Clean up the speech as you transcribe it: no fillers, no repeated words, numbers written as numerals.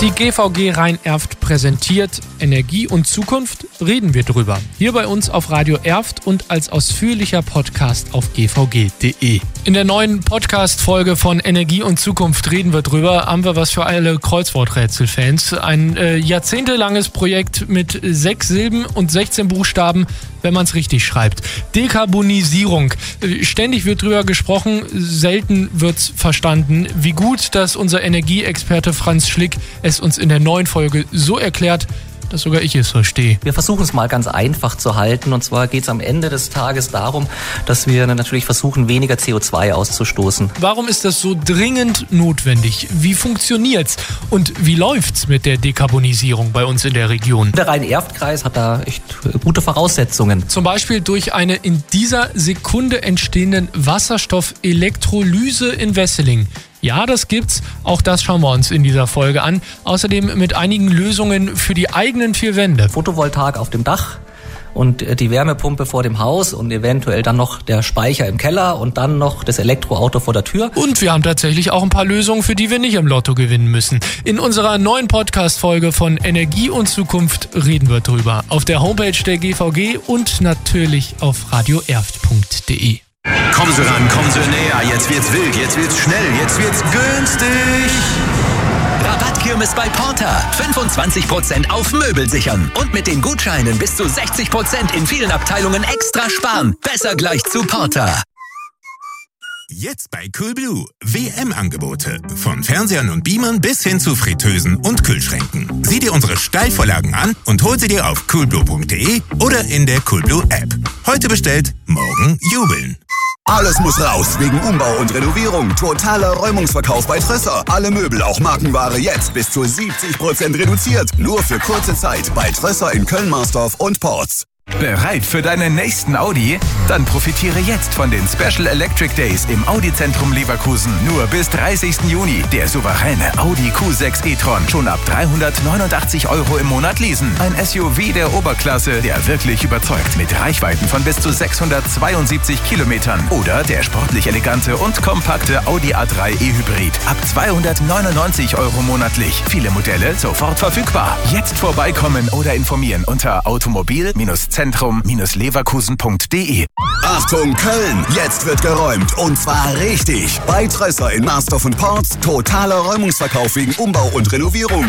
Die GVG Rhein-Erft präsentiert Energie und Zukunft, reden wir drüber. Hier bei uns auf Radio Erft und als ausführlicher Podcast auf gvg.de. In der neuen Podcast-Folge von Energie und Zukunft reden wir drüber, haben wir was für alle Kreuzworträtsel-Fans. Ein jahrzehntelanges Projekt mit 6 Silben und 16 Buchstaben, wenn man es richtig schreibt. Dekarbonisierung. Ständig wird drüber gesprochen, selten wird's verstanden. Wie gut, dass unser Energieexperte Franz Schlick es uns in der neuen Folge so erklärt, dass sogar ich es verstehe. Wir versuchen es mal ganz einfach zu halten. Und zwar geht es am Ende des Tages darum, dass wir natürlich versuchen, weniger CO2 auszustoßen. Warum ist das so dringend notwendig? Wie funktioniert's? Und wie läuft's mit der Dekarbonisierung bei uns in der Region? Der Rhein-Erft-Kreis hat da echt gute Voraussetzungen. Zum Beispiel durch eine in dieser Sekunde entstehenden Wasserstoffelektrolyse in Wesseling. Ja, das gibt's. Auch das schauen wir uns in dieser Folge an. Außerdem mit einigen Lösungen für die eigenen 4 Wände. Photovoltaik auf dem Dach und die Wärmepumpe vor dem Haus und eventuell dann noch der Speicher im Keller und dann noch das Elektroauto vor der Tür. Und wir haben tatsächlich auch ein paar Lösungen, für die wir nicht im Lotto gewinnen müssen. In unserer neuen Podcast-Folge von Energie und Zukunft reden wir drüber. Auf der Homepage der GVG und natürlich auf radioerft.de. Kommen Sie ran, kommen Sie näher, jetzt wird's wild, jetzt wird's schnell, jetzt wird's günstig. Rabattkirmes bei Porter. 25% auf Möbel sichern. Und mit den Gutscheinen bis zu 60% in vielen Abteilungen extra sparen. Besser gleich zu Porter. Jetzt bei Coolblue WM-Angebote. Von Fernsehern und Beamern bis hin zu Fritteusen und Kühlschränken. Sieh dir unsere Steilvorlagen an und hol sie dir auf coolblue.de oder in der Coolblue-App. Heute bestellt, morgen jubeln. Alles muss raus wegen Umbau und Renovierung. Totaler Räumungsverkauf bei Trösser. Alle Möbel, auch Markenware, jetzt bis zu 70% reduziert. Nur für kurze Zeit bei Trösser in Köln-Marsdorf und Porz. Bereit für deinen nächsten Audi? Dann profitiere jetzt von den Special Electric Days im Audi-Zentrum Leverkusen. Nur bis 30. Juni. Der souveräne Audi Q6 e-tron. Schon ab 389 € im Monat leasen. Ein SUV der Oberklasse, der wirklich überzeugt. Mit Reichweiten von bis zu 672 Kilometern. Oder der sportlich elegante und kompakte Audi A3 e-Hybrid. Ab 299 € monatlich. Viele Modelle sofort verfügbar. Jetzt vorbeikommen oder informieren unter automobil-zentrum-leverkusen.de. Achtung Köln, jetzt wird geräumt und zwar richtig. Bei Trösser in Marsdorf und Porz totaler Räumungsverkauf wegen Umbau und Renovierung.